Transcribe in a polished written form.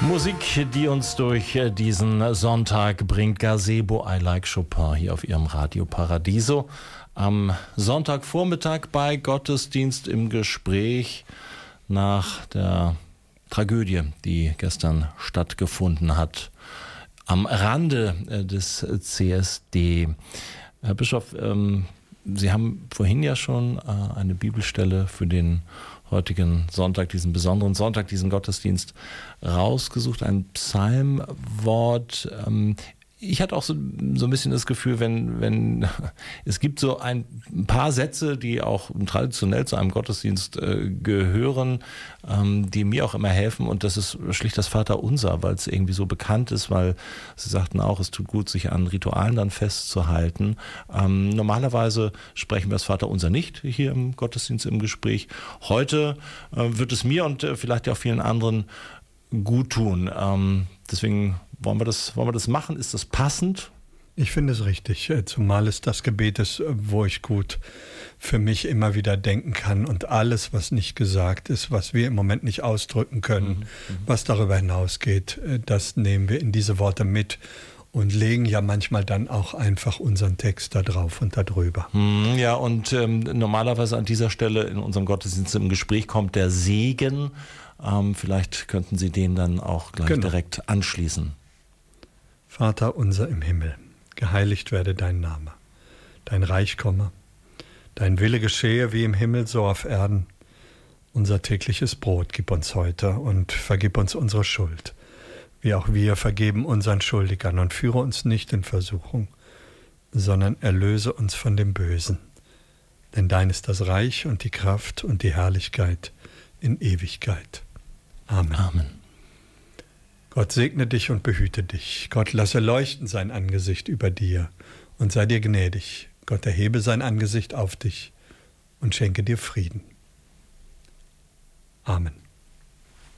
Musik, die uns durch diesen Sonntag bringt. Gazebo, I Like Chopin hier auf Ihrem Radio Paradiso. Am Sonntagvormittag bei Gottesdienst im Gespräch nach der Tragödie, die gestern stattgefunden hat. Am Rande des CSD. Herr Bischof, Sie haben vorhin ja schon eine Bibelstelle für den heutigen Sonntag, diesen besonderen Sonntag, diesen Gottesdienst rausgesucht, ein Psalmwort. Ich hatte auch so ein bisschen das Gefühl, wenn es gibt so ein paar Sätze, die auch traditionell zu einem Gottesdienst gehören, die mir auch immer helfen, und das ist schlicht das Vaterunser, weil es irgendwie so bekannt ist, weil Sie sagten auch, es tut gut, sich an Ritualen dann festzuhalten. Normalerweise sprechen wir das Vaterunser nicht hier im Gottesdienst im Gespräch. Heute wird es mir und vielleicht auch vielen anderen gut tun. Deswegen wollen wir das machen? Ist das passend? Ich finde es richtig, zumal es das Gebet ist, wo ich gut für mich immer wieder denken kann, und alles, was nicht gesagt ist, was wir im Moment nicht ausdrücken können, was darüber hinausgeht, das nehmen wir in diese Worte mit und legen ja manchmal dann auch einfach unseren Text da drauf und da drüber. Ja, und normalerweise an dieser Stelle in unserem Gottesdienst im Gespräch kommt der Segen. Vielleicht könnten Sie den dann auch gleich direkt anschließen. Vater unser im Himmel, geheiligt werde dein Name, dein Reich komme, dein Wille geschehe wie im Himmel so auf Erden. Unser tägliches Brot gib uns heute und vergib uns unsere Schuld, wie auch wir vergeben unseren Schuldigern, und führe uns nicht in Versuchung, sondern erlöse uns von dem Bösen. Denn dein ist das Reich und die Kraft und die Herrlichkeit in Ewigkeit. Amen. Amen. Gott segne dich und behüte dich. Gott lasse leuchten sein Angesicht über dir und sei dir gnädig. Gott erhebe sein Angesicht auf dich und schenke dir Frieden. Amen.